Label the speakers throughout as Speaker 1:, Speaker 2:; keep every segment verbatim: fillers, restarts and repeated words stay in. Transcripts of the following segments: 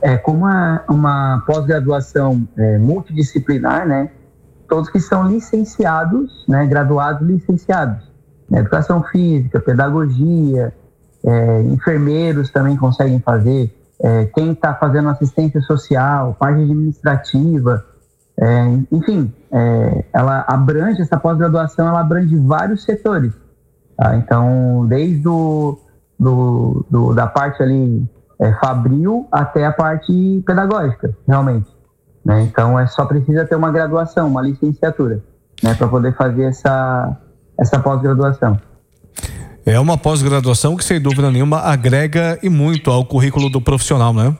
Speaker 1: É, como uma, uma pós-graduação é, multidisciplinar, né? Todos que são licenciados, né? Graduados licenciados. Né? Educação física, pedagogia, é, enfermeiros também conseguem fazer. É, quem está fazendo assistência social, parte administrativa, é, enfim, é, ela abrange, essa pós-graduação, ela abrange vários setores. Tá? Então, desde o, do, do, da parte ali é, fabril até a parte pedagógica, realmente. Né? Então, é só precisa ter uma graduação, uma licenciatura, né, para poder fazer essa, essa pós-graduação.
Speaker 2: É uma pós-graduação que, sem dúvida nenhuma, agrega e muito ao currículo do profissional, né?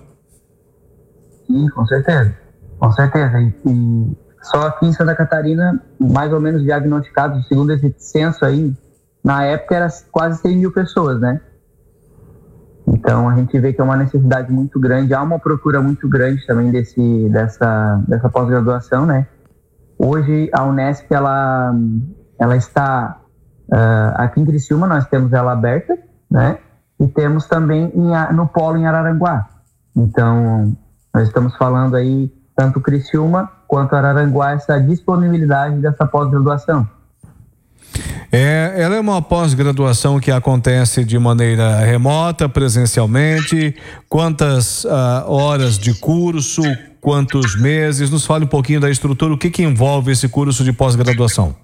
Speaker 1: Sim, com certeza. Com certeza. E, e só aqui em Santa Catarina, mais ou menos diagnosticados, segundo esse censo aí, na época era quase cem mil pessoas, né? Então a gente vê que é uma necessidade muito grande, há uma procura muito grande também desse, dessa, dessa pós-graduação, né? Hoje a Unesp, ela, ela está... Uh, aqui em Criciúma nós temos ela aberta, né? E temos também em, no polo em Araranguá. Então, nós estamos falando aí, tanto Criciúma quanto Araranguá, essa disponibilidade dessa pós-graduação.
Speaker 2: É, ela é uma pós-graduação que acontece de maneira remota, presencialmente. Quantas uh, horas de curso, quantos meses? Nos fale um pouquinho da estrutura, o que que envolve esse curso de pós-graduação?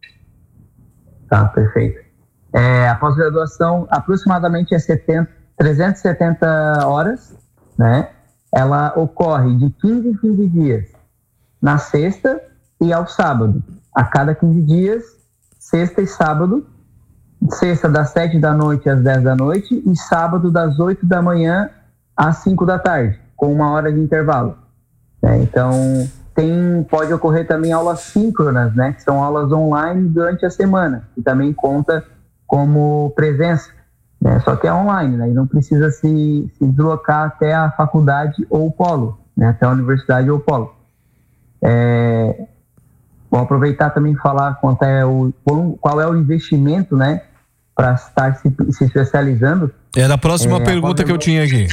Speaker 1: Tá, perfeito. É, a pós-graduação aproximadamente é setenta, trezentas e setenta horas, né? Ela ocorre de quinze em quinze dias, na sexta e ao sábado. A cada quinze dias, sexta e sábado. Sexta das sete da noite às dez da noite e sábado das oito da manhã às cinco da tarde, com uma hora de intervalo. É, então... Tem, pode ocorrer também aulas síncronas, né? Que são aulas online durante a semana, que também conta como presença, né? Só que é online, né? E não precisa se, se deslocar até a faculdade ou o polo, né? Até a universidade ou o polo. É, vou aproveitar também e falar quanto é o, qual é o investimento, né? Para estar se, se especializando.
Speaker 2: Era a próxima é, pergunta
Speaker 1: a
Speaker 2: que eu tinha aqui.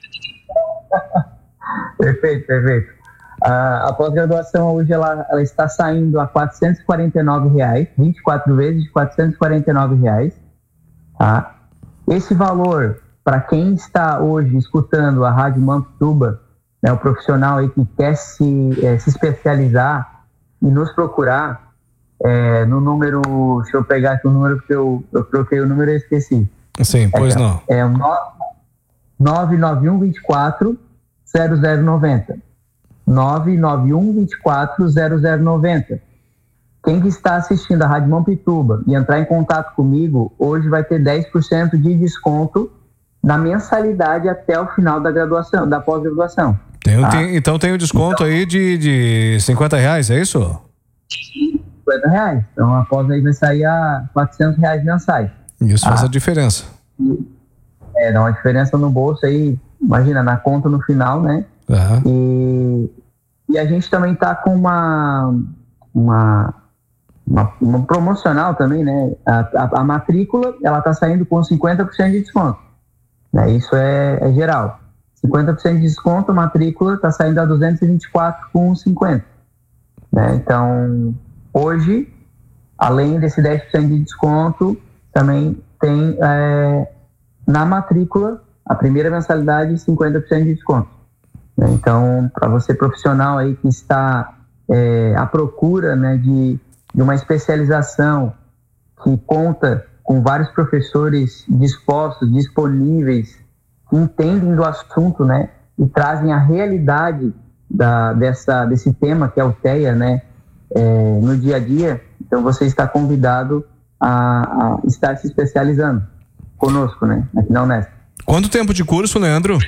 Speaker 1: Perfeito, perfeito. A, a pós-graduação hoje ela, ela está saindo a quatrocentos e quarenta e nove reais, vinte e quatro vezes de quatrocentos e quarenta e nove reais. Tá? Esse valor, para quem está hoje escutando a Rádio Mampituba, né, o profissional aí que quer se, é, se especializar e nos procurar, é, no número, deixa eu pegar aqui o número, porque eu, eu troquei o número e esqueci.
Speaker 2: Sim, pois é, não.
Speaker 1: É o nove nove um dois quatro zero zero nove zero. nove nove um dois quatro zero zero nove zero. Quem que está assistindo a Rádio Mampituba e entrar em contato comigo, hoje vai ter dez por cento de desconto na mensalidade até o final da graduação, da pós-graduação.
Speaker 2: Tem,
Speaker 1: tá?
Speaker 2: tem, então tem o desconto então, aí de, de cinquenta reais, é isso?
Speaker 1: cinquenta reais. Então a pós aí vai sair a quatrocentos reais mensais.
Speaker 2: Isso
Speaker 1: tá?
Speaker 2: faz a diferença.
Speaker 1: É, dá uma diferença no bolso aí, imagina, na conta no final, né? Uhum. E, e a gente também está com uma, uma, uma, uma promocional também, né? A, a, a matrícula, ela está saindo com cinquenta por cento de desconto. Né? Isso é, é geral. cinquenta por cento de desconto, a matrícula está saindo a duzentos e vinte e quatro com cinquenta. Né? Então, hoje, além desse dez por cento de desconto, também tem é, na matrícula, a primeira mensalidade, cinquenta por cento de desconto. Então, para você profissional aí que está é, à procura, né, de, de uma especialização que conta com vários professores dispostos, disponíveis, que entendem do assunto, né, e trazem a realidade da, dessa, desse tema que é o T E A, né, é, no dia a dia, então você está convidado a, a estar se especializando conosco, né, aqui na Unesp.
Speaker 2: Quanto tempo de curso, Leandro?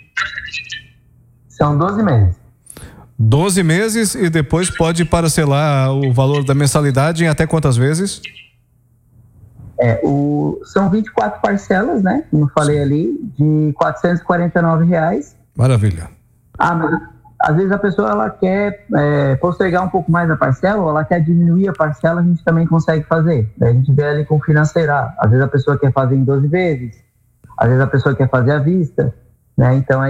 Speaker 1: São doze meses.
Speaker 2: doze meses e depois pode parcelar o valor da mensalidade em até quantas vezes?
Speaker 1: É, o, são vinte e quatro parcelas, né? Como eu falei ali, de quatrocentos e quarenta e nove reais.
Speaker 2: Maravilha.
Speaker 1: Ah, mas às vezes a pessoa ela quer é, postergar um pouco mais a parcela, ou ela quer diminuir a parcela, a gente também consegue fazer. Daí a gente vê ali com financeirar. Às vezes a pessoa quer fazer em doze vezes, às vezes a pessoa quer fazer à vista, né? Então